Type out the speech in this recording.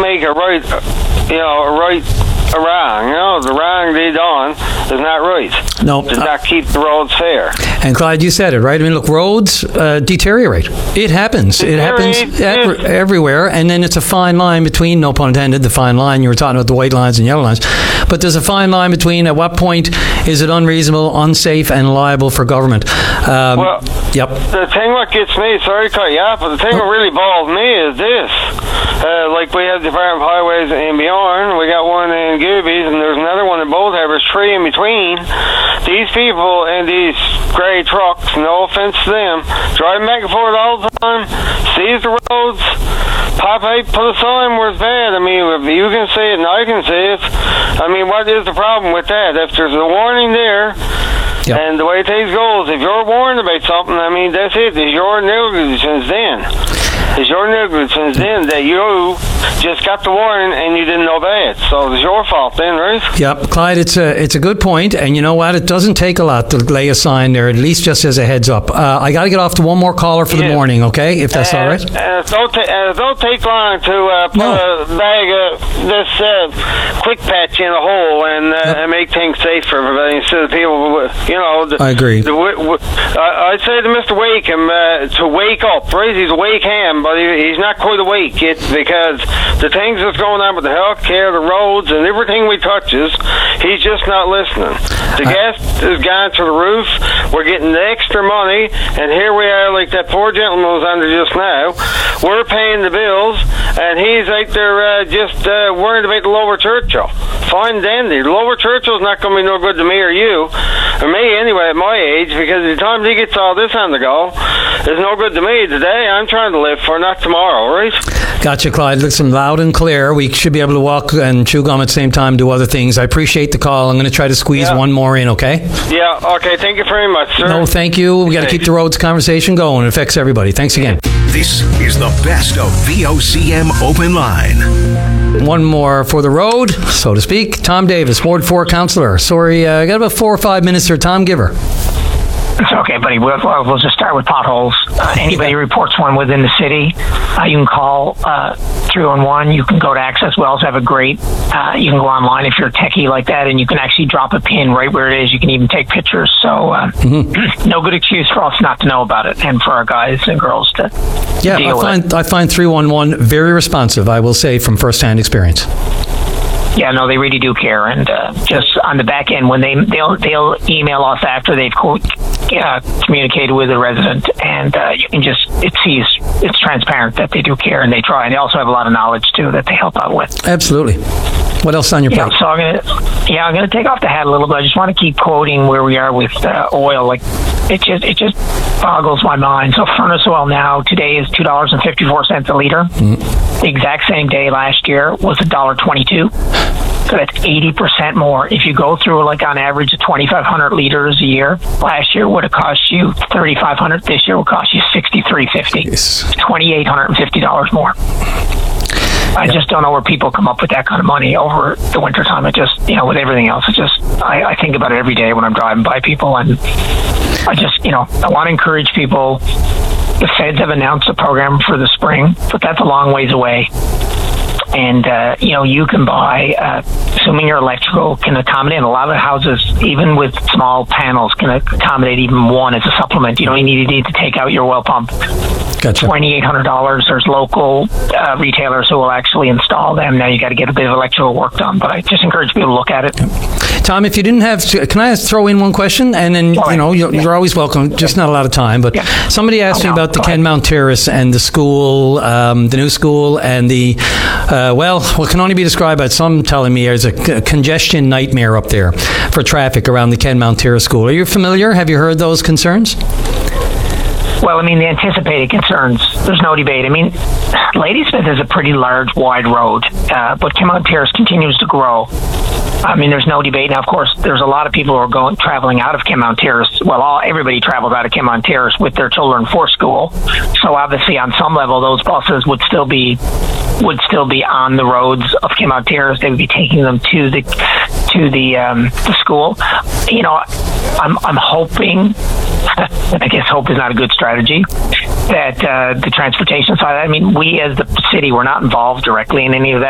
make a right, a right a wrong. The wrong they done is not right. No. Does not keep the roads fair. And Clyde, you said it, right? I mean, look, roads deteriorate. It happens. It happens everywhere. And then it's a fine line between, no pun intended, the fine line. You were talking about the white lines and yellow lines. But there's a fine line between at what point is it unreasonable, unsafe, and liable for government. Yep. The thing what gets me, sorry to cut you off, but the thing that really bothers me is this. Like we have Department of Highways in Bjorn, we got one in Goobies, and there's another one in both have. There's three in between. These people in these grey trucks, no offense to them, driving back and forth all the time, sees the roads, pop out, put a sign where it's bad. I mean, if you can see it and I can see it, I mean, what is the problem with that? If there's a warning there, yep. And the way things goes, if you're warned about something, I mean, that's it. It's your negligence then. It's your negligence then that you just got the warning and you didn't know that. So it's your fault then, right? Yep, Clyde, it's a good point, and you know what? It doesn't take a lot to lay a sign there, at least just as a heads up. I got to get off to one more caller for the morning, okay? If that's all right. It don't take long to put a bag of this quick patch in a hole and make things safe for everybody instead of people, I agree. I'd say to Mr. Wakeham to wake up, right? He's a wake ham, but he's not quite awake yet because the things that's going on with the health care, the roads, and everything we touches, he's just not listening. The gas has gone to the roof. We're getting the extra money, and here we are, like that poor gentleman was under just now. We're paying the bills, and he's out there just worried about the Lower Churchill. Fine dandy. The Lower Churchill's not going to be no good to me or you, or me anyway at my age, because the time he gets all this on the go, it's no good to me today. I'm trying to live for, not tomorrow, right? Gotcha, Clyde. Listen, loud and clear. We should be able to walk and chew gum at the same time, do other things. I appreciate the call. I'm going to try to squeeze one more in, okay? Yeah, okay. Thank you very much, sir. No, thank you. We got to keep the roads conversation going. It affects everybody. Thanks again. This is the best of VOCM Open Line. One more for the road, so to speak. Tom Davis, Ward 4 Councillor. Sorry, I got about 4 or 5 minutes here. Tom, give her. It's okay, buddy. We'll just start with potholes. Anybody reports one within the city, you can call 311. You can go to Access Wells. Have a great. You can go online if you're a techie like that, and you can actually drop a pin right where it is. You can even take pictures. So no good excuse for us not to know about it, and for our guys and girls to deal with it. I find 311 very responsive, I will say, from firsthand experience. Yeah, no, they really do care, and just on the back end, when they'll email us after they've communicated with the resident, and you can just it's transparent that they do care and they try, and they also have a lot of knowledge too that they help out with. Absolutely. What else on your plate? So I'm gonna take off the hat a little bit. I just want to keep quoting where we are with oil. Like it just boggles my mind. So furnace oil now today is $2.54 a liter. The exact same day last year was $1.22. So that's 80% more. If you go through like on average 2,500 liters a year, last year would have cost you $3,500. This year will cost you $63.50. Yes. $2,850 more. I just don't know where people come up with that kind of money over the wintertime. It just, with everything else, it just, I think about it every day when I'm driving by people, and I just, I want to encourage people. The feds have announced a program for the spring, but that's a long ways away. And, you can buy, assuming your electrical can accommodate, and a lot of houses, even with small panels, can accommodate even one as a supplement. You don't need to take out your well pump. Gotcha. $2,800. There's local retailers who will actually install them. Now you got to get a bit of electrical work done, but I just encourage people to look at it. Tom, if you didn't have to, can I throw in one question? And then, you're always welcome, just not a lot of time. But somebody asked me about the Kenmount Terrace and the school, the new school, and the, what can only be described by some telling me as a congestion nightmare up there for traffic around the Kenmount Terrace School. Are you familiar? Have you heard those concerns? Well, the anticipated concerns, there's no debate. Ladysmith is a pretty large, wide road, but Kenmount Terrace continues to grow. There's no debate. Now, of course, there's a lot of people who are traveling out of Kenmount Terrace. Well, everybody travels out of Kenmount Terrace with their children for school. So obviously, on some level, those buses would still be on the roads of Kenmount Terrace. They would be taking them to the school. I'm hoping. I guess hope is not a good strategy, that the transportation side, we as the city, we're not involved directly in any of that.